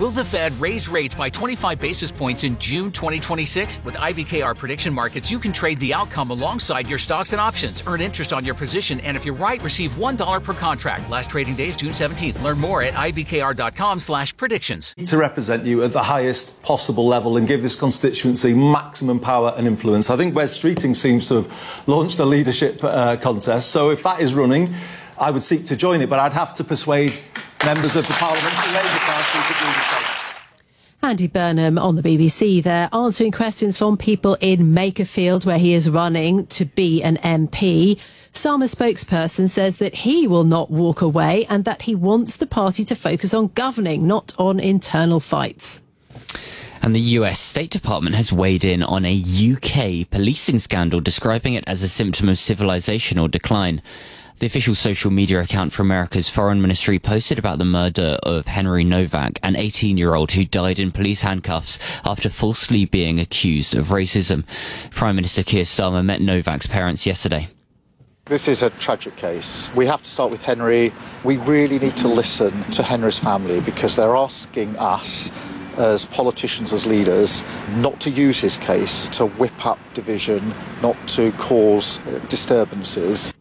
Will the Fed raise rates by 25 basis points in June 2026? With IBKR Prediction Markets, you can trade the outcome alongside your stocks and options. Earn interest on your position, and if you're right, receive $1 per contract. Last trading day is June 17th. Learn more at ibkr.com/predictions. To represent you at the highest possible level and give this constituency maximum power and influence. I think Wes Streeting seems to have launched a leadership contest. So if that is running, I would seek to join it, but I'd have to persuade members of the Parliamentary Labour Party to do the same. Andy Burnham on the BBC there, answering questions from people in Makerfield, where he is running to be an MP. Starmer's spokesperson says that he will not walk away and that he wants the party to focus on governing, not on internal fights. And the US State Department has weighed in on a UK policing scandal, describing it as a symptom of civilizational decline. The official social media account for America's Foreign Ministry posted about the murder of Henry Novak, an 18-year-old who died in police handcuffs after falsely being accused of racism. Prime Minister Keir Starmer met Novak's parents yesterday. This is a tragic case. We have to start with Henry. We really need to listen to Henry's family because they're asking us as politicians, as leaders, not to use his case to whip up division, not to cause disturbances.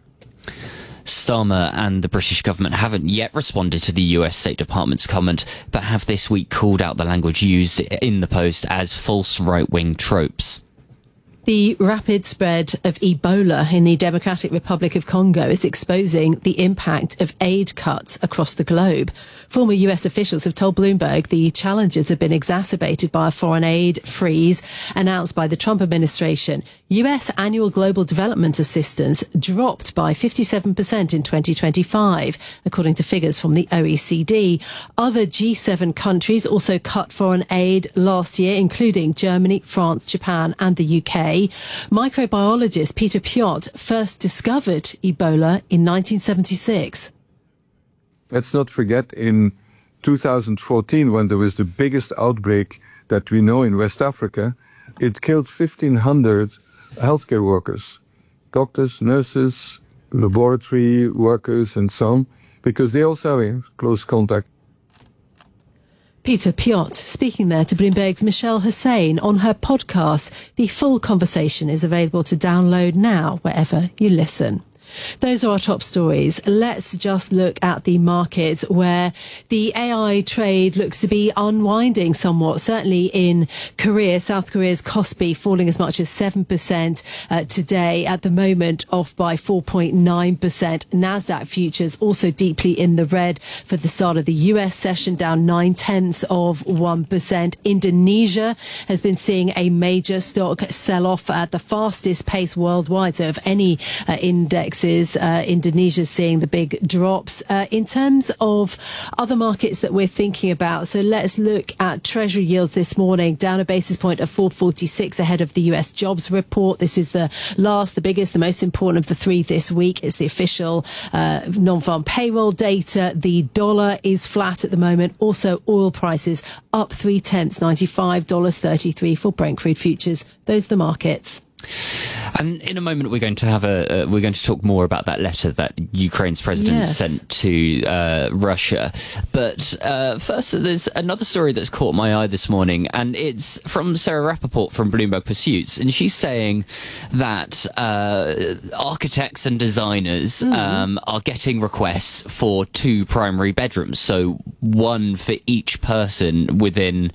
Starmer and the British government haven't yet responded to the US State Department's comment, but have this week called out the language used in the post as false right-wing tropes. The rapid spread of Ebola in the Democratic Republic of Congo is exposing the impact of aid cuts across the globe. Former US officials have told Bloomberg the challenges have been exacerbated by a foreign aid freeze announced by the Trump administration. US annual global development assistance dropped by 57% in 2025, according to figures from the OECD. Other G7 countries also cut foreign aid last year, including Germany, France, Japan and the UK. Microbiologist Peter Piot first discovered Ebola in 1976. Let's not forget, in 2014, when there was the biggest outbreak that we know in West Africa, it killed 1,500 healthcare workers, doctors, nurses, laboratory workers and so on, because they also have close contact. Peter Piot speaking there to Bloomberg's Michelle Hussein on her podcast. The full conversation is available to download now wherever you listen. Those are our top stories. Let's just look at the markets where the AI trade looks to be unwinding somewhat. Certainly in Korea, South Korea's Kospi falling as much as 7% today. At the moment, off by 4.9%. Nasdaq futures also deeply in the red for the start of the US session, down 0.9%. Indonesia has been seeing a major stock sell-off at the fastest pace worldwide. So of any indexes, Indonesia's seeing the big drops. In terms of other markets that we're thinking about, so let's look at Treasury yields this morning, down a basis point of 446 ahead of the US jobs report. This is the biggest, the most important of the three this week. It's the official non-farm payroll data. The dollar is flat at the moment. Also, oil prices up 0.3, $95.33 for Brent crude futures. Those are the markets. And in a moment, we're going to talk more about that letter that Ukraine's president sent to Russia. But first, there's another story that's caught my eye this morning, and it's from Sarah Rappaport from Bloomberg Pursuits, and she's saying that architects and designers are getting requests for 2 primary bedrooms, so one for each person within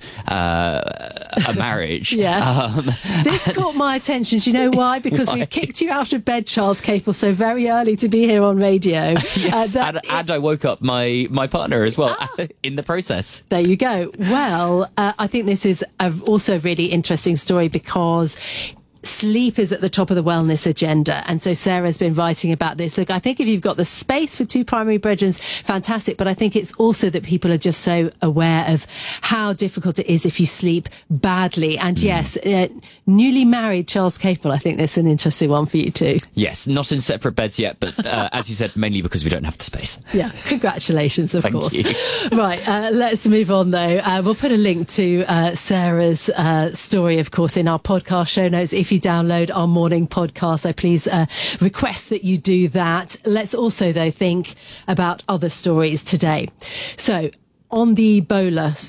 a marriage. This caught my attention. Do you know why? Because we kicked you out of bed, Charles Capel, so very early to be here on radio. Yes, and I woke up my partner as well in the process. There you go. Well, I think this is also a really interesting story because sleep is at the top of the wellness agenda. And so Sarah's been writing about this. Look, I think if you've got the space for 2 primary bedrooms, fantastic. But I think it's also that people are just so aware of how difficult it is if you sleep badly. And yes, newly married Charles Capel, I think that's an interesting one for you too. Yes, not in separate beds yet, but as you said, mainly because we don't have the space. Yeah, congratulations, of course. Thank you. Right, let's move on though. We'll put a link to Sarah's story, of course, in our podcast show notes. If you download our morning podcast, so please request that you do that. Let's also, though, think about other stories today. So on the Ebola